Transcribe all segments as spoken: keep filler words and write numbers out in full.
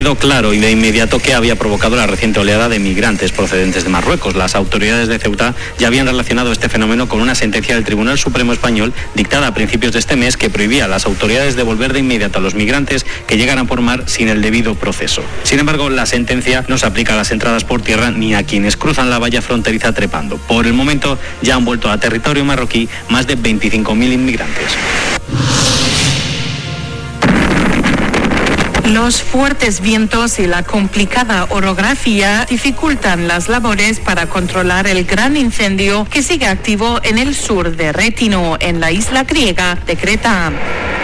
Quedó claro y de inmediato que había provocado la reciente oleada de migrantes procedentes de Marruecos. Las autoridades de Ceuta ya habían relacionado este fenómeno con una sentencia del Tribunal Supremo Español dictada a principios de este mes que prohibía a las autoridades devolver de inmediato a los migrantes que llegaran por mar sin el debido proceso. Sin embargo, la sentencia no se aplica a las entradas por tierra ni a quienes cruzan la valla fronteriza trepando. Por el momento ya han vuelto a territorio marroquí más de veinticinco mil inmigrantes. Los fuertes vientos y la complicada orografía dificultan las labores para controlar el gran incendio que sigue activo en el sur de Rétino, en la isla griega de Creta.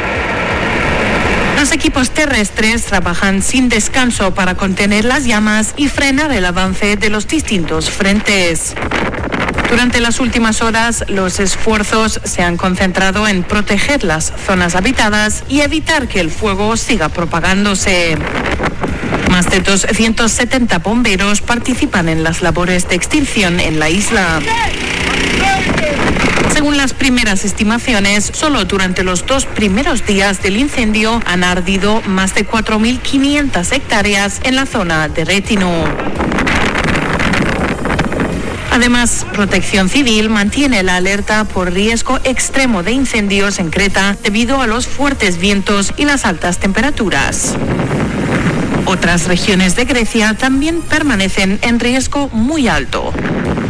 Los equipos terrestres trabajan sin descanso para contener las llamas y frenar el avance de los distintos frentes. Durante las últimas horas, los esfuerzos se han concentrado en proteger las zonas habitadas y evitar que el fuego siga propagándose. Más de doscientos setenta bomberos participan en las labores de extinción en la isla. Según las primeras estimaciones, solo durante los dos primeros días del incendio han ardido más de cuatro mil quinientas hectáreas en la zona de Rétino. Además, Protección Civil mantiene la alerta por riesgo extremo de incendios en Creta debido a los fuertes vientos y las altas temperaturas. Otras regiones de Grecia también permanecen en riesgo muy alto.